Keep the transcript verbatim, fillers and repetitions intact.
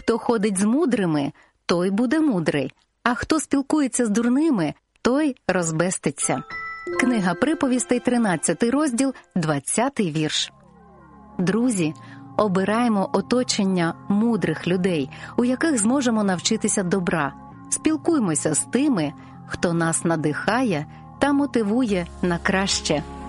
Хто ходить з мудрими, той буде мудрий, а хто спілкується з дурними, той розбеститься. Книга приповістей, тринадцятий розділ, двадцятий вірш. Друзі, обираємо оточення мудрих людей, у яких зможемо навчитися добра. Спілкуймося з тими, хто нас надихає та мотивує на краще.